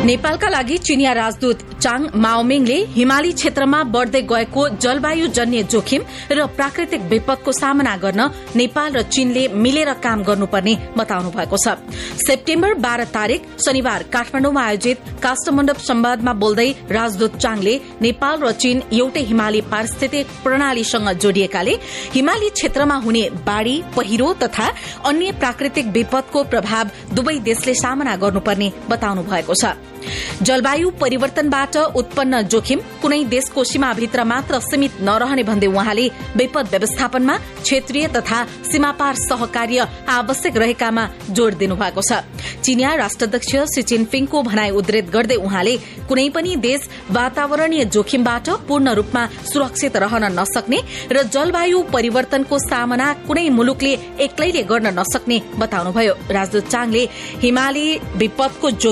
नेपालका लागि चिनिया राजदूत चाङ माओमिङले हिमाली क्षेत्रमा बढ़दै गएको जलवायुजन्य जोखिम र प्राकृतिक विपदको सामना गर्न नेपाल र चीनले मिलेर काम गर्नुपर्ने बताउनु भएको छ। सेप्टेम्बर 12 तारिक शनिबार काठमाडौँमा आयोजित काष्ठमण्डप संवादमा बोल्दै राजदूत चाङले नेपाल र चीन एउटै हिमाली पारिस्थितिक प्रणालीसँग जोडिएकाले हिमाली क्षेत्रमा हुने बाढ़ी, पहिरो तथा अन्य प्राकृतिक विपदको प्रभाव दुवै देशले सामना गर्नुपर्ने बताउनु भएको छ। जलवायु परिवर्तनबाट उत्पन्न जोखिम कुनै देशको सीमाभित्र मात्र सीमित नरहने भन्दै उहाँले विपद व्यवस्थापनमा क्षेत्रीय तथा सीमापार सहकार्य आवश्यक रहेकामा जोड़ दिनुभएको छ। चीनिया राष्ट्राध्यक्ष शी जिनपिङको भनाई उद्धृत गर्दै उहाँले कुनै पनि देश वातावरणीय जोखिमबाट पूर्ण रूपमा सुरक्षित रहन नसक्ने र जलवायु परिवर्तनको सामना कुनै मुलुकले एक्लैले गर्न नसक्ने बताउनुभयो। राजदूत चाङले हिमाली विपदको